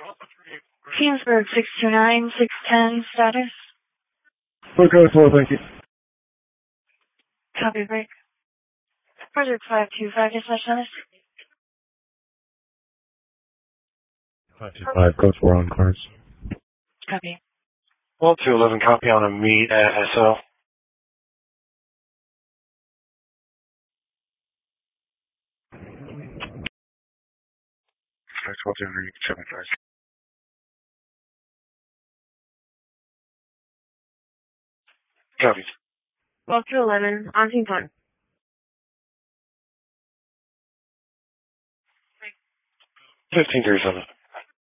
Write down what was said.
Kingsburg 629, 610, status. Okay, well, thank you. Copy break. Project 525, dispatch status. 525, go for on cars. Copy. Well, 211, copy on a meet at SO. That's what they're reading, 75. Copy. Well, 211, on team phone. 1537.